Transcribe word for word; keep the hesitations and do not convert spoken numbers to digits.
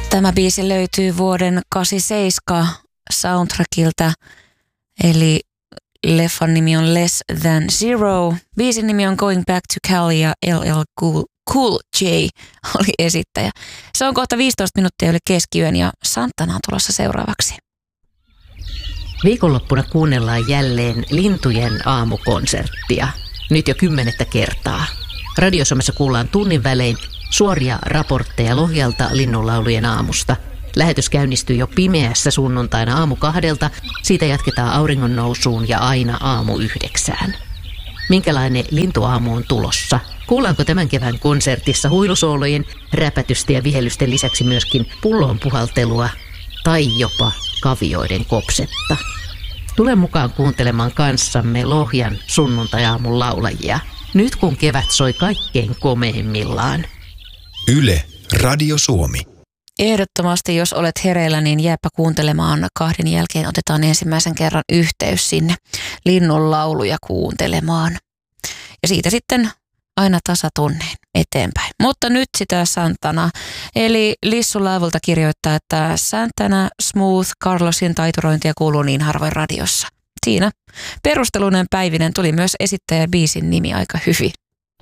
Tämä biisi löytyy vuoden kahdeksankymmentäseitsemän soundtrackilta, eli leffan nimi on Less Than Zero. Biisin nimi on Going Back to Cali ja L L Cool, cool J oli esittäjä. Se on kohta viisitoista minuuttia yli keskiyön ja Santana on tulossa seuraavaksi. Viikonloppuna kuunnellaan jälleen lintujen aamukonserttia. Nyt jo kymmenettä kertaa. Radiosomessa kuullaan tunnin välein suoria raportteja Lohjalta linnunlaulujen aamusta. Lähetys käynnistyy jo pimeässä sunnuntaina aamu kahdelta. Siitä jatketaan auringon nousuun ja aina aamu yhdeksään. Minkälainen lintuaamu on tulossa? Kuullaanko tämän kevään konsertissa huilusoolojen, räpätysten ja vihellysten lisäksi myöskin pullon puhaltelua tai jopa kavioiden kopsetta? Tule mukaan kuuntelemaan kanssamme Lohjan sunnuntajaamun laulajia. Nyt kun kevät soi kaikkein komeimmillaan. Yle, Radio Suomi. Ehdottomasti, jos olet hereillä, niin jääpä kuuntelemaan. Kahden jälkeen otetaan ensimmäisen kerran yhteys sinne linnun lauluja kuuntelemaan. Ja siitä sitten aina tasatunneen eteenpäin. Mutta nyt sitä Santana. Eli Lissu Laivulta kirjoittaa, että Santana Smooth Carlosin taiturointia kuuluu niin harvoin radiossa. Siinä perustelunen Päivinen tuli myös esittäjä biisin nimi aika hyvin.